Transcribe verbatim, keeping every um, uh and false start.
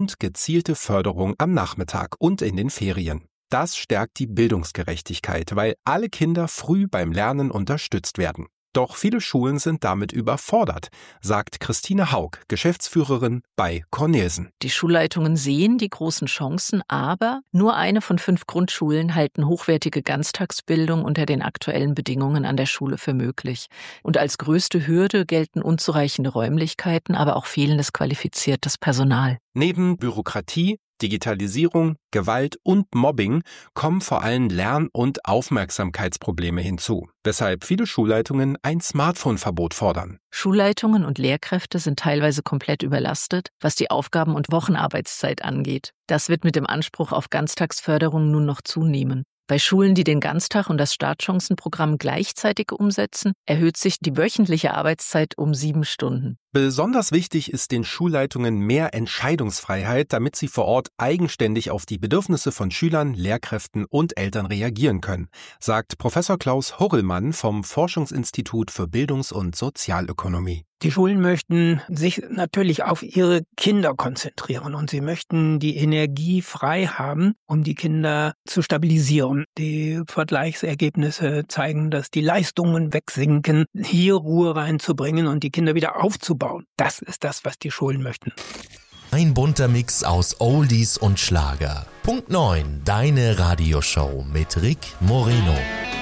und gezielte Förderung am Nachmittag und in den Ferien. Das stärkt die Bildungsgerechtigkeit, weil alle Kinder früh beim Lernen unterstützt werden. Doch viele Schulen sind damit überfordert, sagt Christine Haug, Geschäftsführerin bei Cornelsen. Die Schulleitungen sehen die großen Chancen, aber nur eine von fünf Grundschulen halten hochwertige Ganztagsbildung unter den aktuellen Bedingungen an der Schule für möglich. Und als größte Hürde gelten unzureichende Räumlichkeiten, aber auch fehlendes qualifiziertes Personal. Neben Bürokratie, Digitalisierung, Gewalt und Mobbing kommen vor allem Lern- und Aufmerksamkeitsprobleme hinzu, weshalb viele Schulleitungen ein Smartphone-Verbot fordern. Schulleitungen und Lehrkräfte sind teilweise komplett überlastet, was die Aufgaben- und Wochenarbeitszeit angeht. Das wird mit dem Anspruch auf Ganztagsförderung nun noch zunehmen. Bei Schulen, die den Ganztag und das Startchancenprogramm gleichzeitig umsetzen, erhöht sich die wöchentliche Arbeitszeit um sieben Stunden. Besonders wichtig ist den Schulleitungen mehr Entscheidungsfreiheit, damit sie vor Ort eigenständig auf die Bedürfnisse von Schülern, Lehrkräften und Eltern reagieren können, sagt Professor Klaus Horrellmann vom Forschungsinstitut für Bildungs- und Sozialökonomie. Die Schulen möchten sich natürlich auf ihre Kinder konzentrieren und sie möchten die Energie frei haben, um die Kinder zu stabilisieren. Die Vergleichsergebnisse zeigen, dass die Leistungen wegsinken, hier Ruhe reinzubringen und die Kinder wieder aufzubauen. Das ist das, was die Schulen möchten. Ein bunter Mix aus Oldies und Schlager. Punkt neun, deine Radioshow mit Rick Moreno.